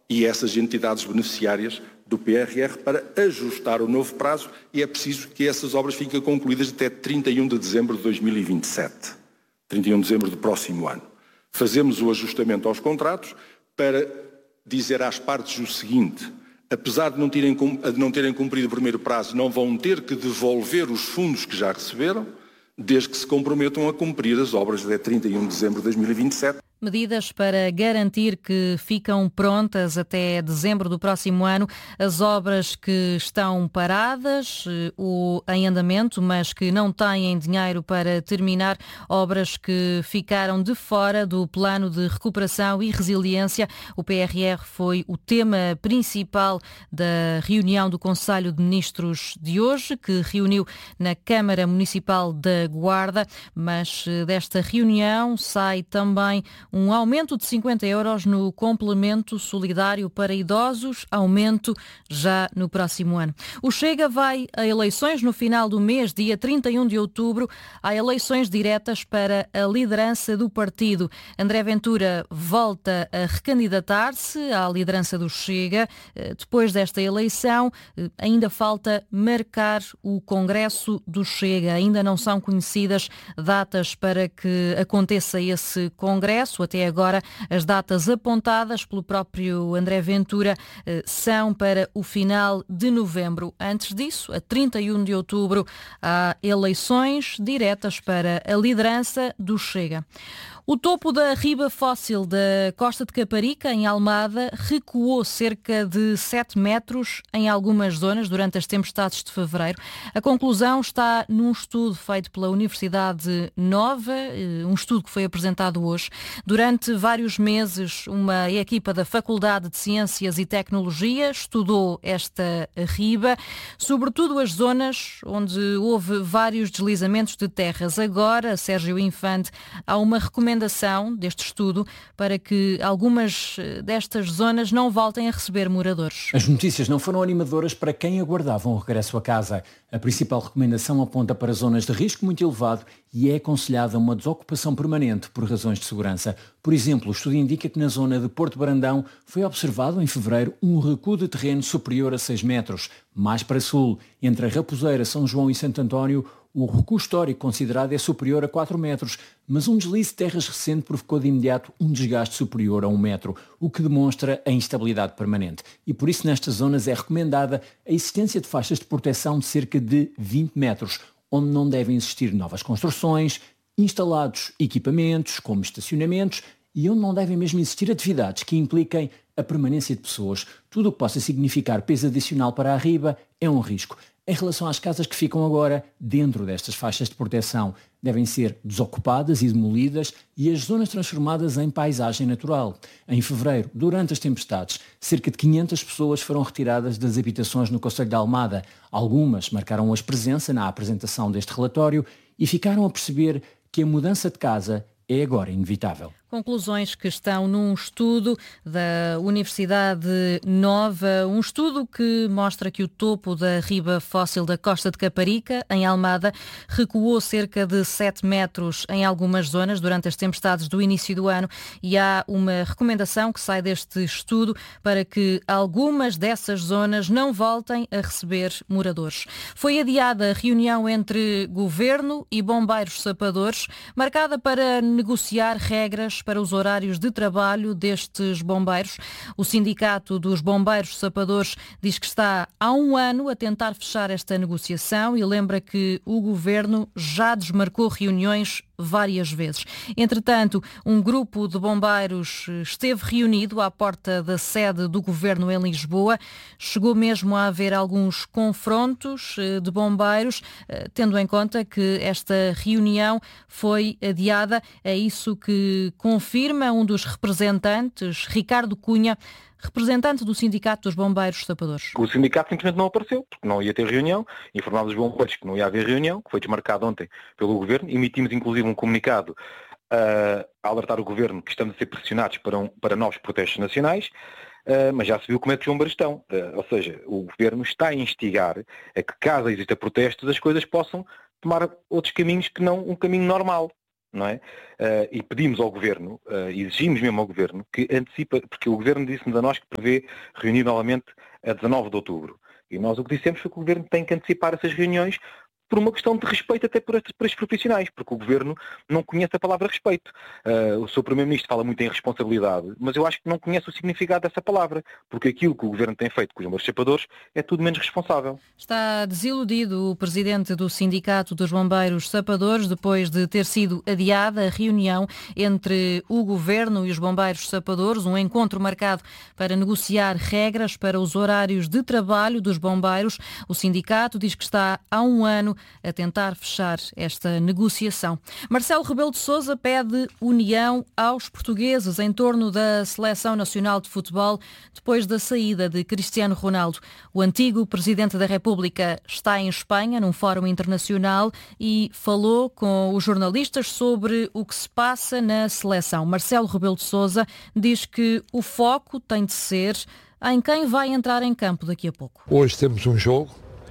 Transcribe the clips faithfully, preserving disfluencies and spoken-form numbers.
e essas entidades beneficiárias do P R R para ajustar o novo prazo, e é preciso que essas obras fiquem concluídas até trinta e um de dezembro de dois mil e vinte e sete, trinta e um de dezembro do próximo ano. Fazemos o ajustamento aos contratos para dizer às partes o seguinte: apesar de não terem, de não terem cumprido o primeiro prazo, não vão ter que devolver os fundos que já receberam, desde que se comprometam a cumprir as obras até trinta e um de dezembro de dois mil e vinte e sete. Medidas para garantir que ficam prontas até dezembro do próximo ano as obras que estão paradas ou em andamento, mas que não têm dinheiro para terminar, obras que ficaram de fora do plano de recuperação e resiliência. O P R R foi o tema principal da reunião do Conselho de Ministros de hoje, que reuniu na Câmara Municipal da Guarda, mas desta reunião sai também um aumento de cinquenta euros no complemento solidário para idosos, aumento já no próximo ano. O Chega vai a eleições no final do mês, dia trinta e um de outubro, há eleições diretas para a liderança do partido. André Ventura volta a recandidatar-se à liderança do Chega. Depois desta eleição, ainda falta marcar o Congresso do Chega. Ainda não são conhecidas datas para que aconteça esse Congresso. Até agora, as datas apontadas pelo próprio André Ventura são para o final de novembro. Antes disso, a trinta e um de outubro, há eleições diretas para a liderança do Chega. O topo da riba fóssil da Costa de Caparica, em Almada, recuou cerca de sete metros em algumas zonas durante as tempestades de fevereiro. A conclusão está num estudo feito pela Universidade Nova, um estudo que foi apresentado hoje. Durante vários meses, uma equipa da Faculdade de Ciências e Tecnologia estudou esta riba, sobretudo as zonas onde houve vários deslizamentos de terras. Agora, Sérgio Infante, há uma recomendação deste estudo para que algumas destas zonas não voltem a receber moradores. As notícias não foram animadoras para quem aguardava um regresso a casa. A principal recomendação aponta para zonas de risco muito elevado e é aconselhada uma desocupação permanente por razões de segurança. Por exemplo, o estudo indica que na zona de Porto Brandão foi observado em fevereiro um recuo de terreno superior a seis metros. Mais para sul, entre a Raposeira, São João e Santo António, o recuo histórico considerado é superior a quatro metros, mas um deslize de terras recente provocou de imediato um desgaste superior a um metro, o que demonstra a instabilidade permanente. E por isso nestas zonas é recomendada a existência de faixas de proteção de cerca de vinte metros, onde não devem existir novas construções, instalados equipamentos, como estacionamentos, e onde não devem mesmo existir atividades que impliquem a permanência de pessoas. Tudo o que possa significar peso adicional para a riba é um risco. Em relação às casas que ficam agora dentro destas faixas de proteção, devem ser desocupadas e demolidas e as zonas transformadas em paisagem natural. Em fevereiro, durante as tempestades, cerca de quinhentas pessoas foram retiradas das habitações no concelho de Almada. Algumas marcaram hoje presença na apresentação deste relatório e ficaram a perceber que a mudança de casa é agora inevitável. Conclusões que estão num estudo da Universidade Nova, um estudo que mostra que o topo da riba fóssil da Costa de Caparica, em Almada, recuou cerca de sete metros em algumas zonas durante as tempestades do início do ano, e há uma recomendação que sai deste estudo para que algumas dessas zonas não voltem a receber moradores. Foi adiada a reunião entre Governo e bombeiros sapadores, marcada para negociar regras para os horários de trabalho destes bombeiros. O Sindicato dos Bombeiros Sapadores diz que está há um ano a tentar fechar esta negociação e lembra que o Governo já desmarcou reuniões várias vezes. Entretanto, um grupo de bombeiros esteve reunido à porta da sede do Governo em Lisboa. Chegou mesmo a haver alguns confrontos de bombeiros, tendo em conta que esta reunião foi adiada. É isso que confirma um dos representantes, Ricardo Cunha, representante do Sindicato dos Bombeiros Sapadores. O sindicato simplesmente não apareceu, porque não ia ter reunião, informámos os bombeiros que não ia haver reunião, que foi desmarcado ontem pelo Governo, emitimos inclusive um comunicado uh, a alertar o Governo que estamos a ser pressionados para, um, para novos protestos nacionais, uh, mas já se viu como é que os bombeiros estão, uh, ou seja, o Governo está a instigar a que, caso exista protestos, as coisas possam tomar outros caminhos que não um caminho normal. não é? Uh, e pedimos ao Governo, uh, exigimos mesmo ao Governo, que antecipa, porque o Governo disse-nos a nós que prevê reunir novamente a dezanove de outubro. E nós o que dissemos foi que o Governo tem que antecipar essas reuniões por uma questão de respeito até por estes, por estes profissionais, porque o Governo não conhece a palavra respeito. Uh, o seu Primeiro-Ministro fala muito em responsabilidade, mas eu acho que não conhece o significado dessa palavra, porque aquilo que o Governo tem feito com os bombeiros sapadores é tudo menos responsável. Está desiludido o presidente do Sindicato dos Bombeiros Sapadores depois de ter sido adiada a reunião entre o Governo e os bombeiros sapadores, um encontro marcado para negociar regras para os horários de trabalho dos bombeiros. O sindicato diz que está há um ano a tentar fechar esta negociação. Marcelo Rebelo de Sousa pede união aos portugueses em torno da Seleção Nacional de Futebol depois da saída de Cristiano Ronaldo. O antigo Presidente da República está em Espanha, num fórum internacional, e falou com os jornalistas sobre o que se passa na seleção. Marcelo Rebelo de Sousa diz que o foco tem de ser em quem vai entrar em campo daqui a pouco. Hoje temos um jogo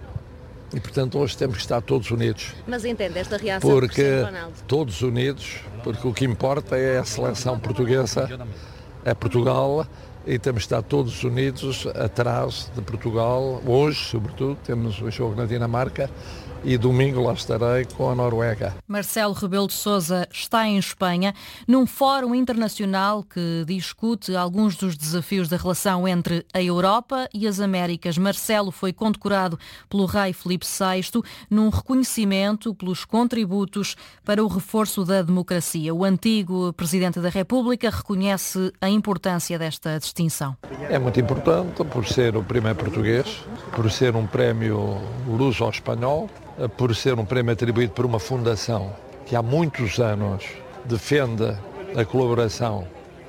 e, portanto, hoje temos que estar todos unidos. Mas entende esta reação porque do Cristiano Ronaldo? Todos unidos, porque o que importa é a seleção portuguesa, é Portugal, e temos que estar todos unidos atrás de Portugal. Hoje, sobretudo, temos o jogo na Dinamarca e domingo lá estarei com a Noruega. Marcelo Rebelo de Sousa está em Espanha num fórum internacional que discute alguns dos desafios da relação entre a Europa e as Américas. Marcelo foi condecorado pelo rei Filipe sexto num reconhecimento pelos contributos para o reforço da democracia. O antigo Presidente da República reconhece a importância desta distinção. É muito importante por ser o primeiro português, por ser um prémio luso-espanhol, por ser um prémio atribuído por uma fundação que há muitos anos defende a colaboração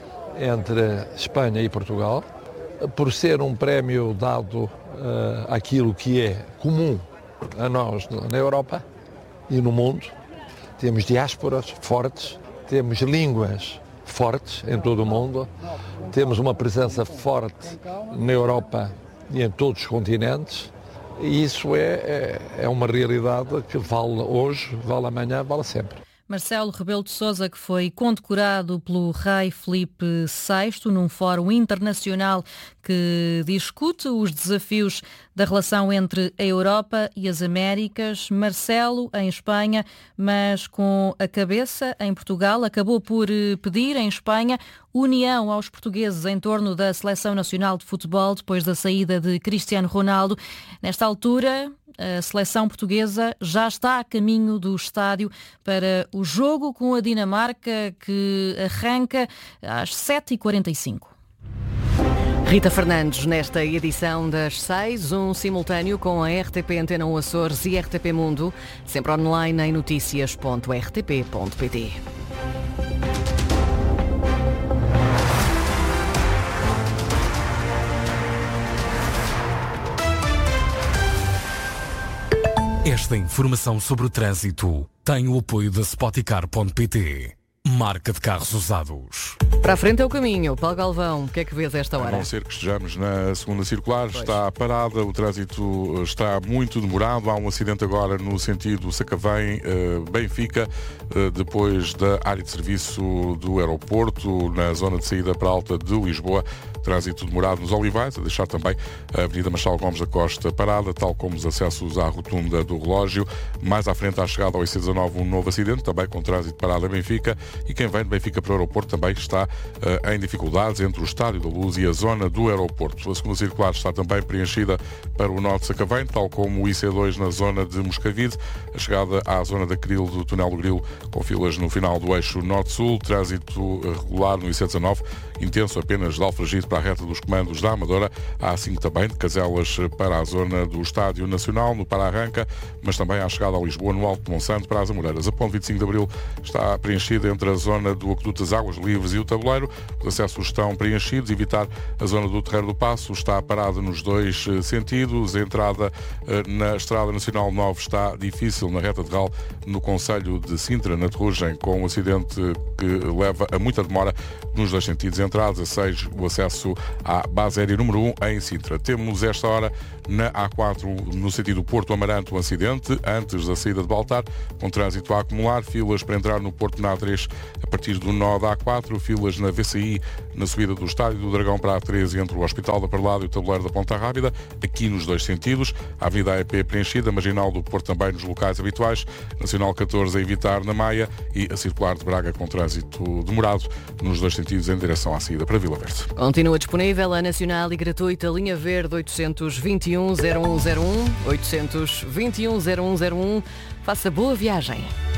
entre Espanha e Portugal, por ser um prémio dado uh, àquilo que é comum a nós na Europa e no mundo. Temos diásporas fortes, temos línguas fortes em todo o mundo, temos uma presença forte na Europa e em todos os continentes. E isso é, é, é uma realidade que vale hoje, vale amanhã, vale sempre. Marcelo Rebelo de Sousa, que foi condecorado pelo rei Filipe sexto num fórum internacional que discute os desafios da relação entre a Europa e as Américas. Marcelo, em Espanha, mas com a cabeça em Portugal, acabou por pedir em Espanha união aos portugueses em torno da Seleção Nacional de Futebol depois da saída de Cristiano Ronaldo. Nesta altura, a seleção portuguesa já está a caminho do estádio para o jogo com a Dinamarca, que arranca às sete e quarenta e cinco. Rita Fernandes, nesta edição das seis, um simultâneo com a R T P Antena um Açores e R T P Mundo, sempre online em notícias ponto r t p ponto p t. Esta informação sobre o trânsito tem o apoio da Spoticar ponto p t, marca de carros usados. Para a frente é o caminho. Paulo Galvão, o que é que vês a esta hora? A não ser que estejamos na segunda circular, pois. Está parada, o trânsito está muito demorado. Há um acidente agora no sentido Sacavém-Benfica, depois da área de serviço do aeroporto, na zona de saída para a Alta de Lisboa. Trânsito demorado nos Olivais, a deixar também a Avenida Marchal Gomes da Costa parada, tal como os acessos à rotunda do relógio. Mais à frente, à chegada ao I C dezanove, um novo acidente, também com trânsito parado em Benfica. E quem vem de Benfica para o aeroporto também está uh, em dificuldades entre o Estádio da Luz e a zona do aeroporto. A segunda circular está também preenchida para o norte de Sacavém, tal como o I C dois na zona de Moscavide. A chegada à zona da Cril, do Túnel do Grilo, com filas no final do eixo norte-sul. Trânsito regular no I C dezanove, intenso apenas de Alfragide para a reta dos comandos da Amadora. Há assim também de Caselas para a zona do Estádio Nacional, no Para-Arranca, mas também à chegada a Lisboa, no Alto de Monsanto, para as Amoreiras. A ponte vinte e cinco de Abril está preenchida entre a zona do Aqueduto das Águas Livres e o Tabuleiro. Os acessos estão preenchidos. Evitar a zona do Terreiro do Paço está parada nos dois sentidos. A entrada na Estrada Nacional nove está difícil na reta de Ral, no concelho de Sintra, na Terrugem, com um acidente que leva a muita demora nos dois sentidos. Entradas a seis, o acesso acesso à base aérea número um em Sintra. Temos esta hora na A quatro, no sentido Porto Amaranto, um acidente antes da saída de Baltar, com trânsito a acumular, filas para entrar no Porto na A três a partir do nó da A quatro, filas na V C I na subida do Estádio do Dragão para a A três entre o Hospital da Parlada e o Tabuleiro da Ponta Rábida, aqui nos dois sentidos. A Avenida A E P preenchida, Marginal do Porto também nos locais habituais, Nacional catorze a evitar na Maia e a Circular de Braga com trânsito demorado nos dois sentidos em direção à saída para Vila Verde. Continua disponível a nacional e gratuita linha verde oitocentos e vinte e um, zero um zero um, oitocentos e vinte e um, zero um zero um. Faça boa viagem.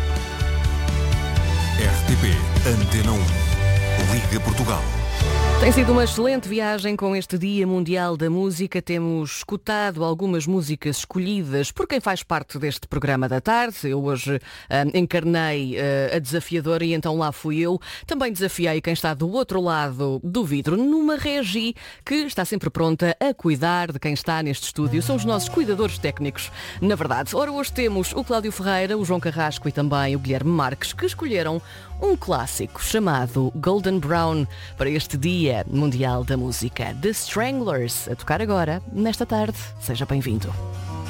R T P Antena um. Liga Portugal. Tem sido uma excelente viagem com este Dia Mundial da Música. Temos escutado algumas músicas escolhidas por quem faz parte deste programa da tarde. Eu hoje uh, encarnei uh, a desafiadora e então lá fui eu. Também desafiei quem está do outro lado do vidro, numa régie que está sempre pronta a cuidar de quem está neste estúdio. São os nossos cuidadores técnicos, na verdade. Ora, hoje temos o Cláudio Ferreira, o João Carrasco e também o Guilherme Marques, que escolheram um clássico chamado Golden Brown para este Dia Mundial da Música. The Stranglers, a tocar agora, nesta tarde. Seja bem-vindo.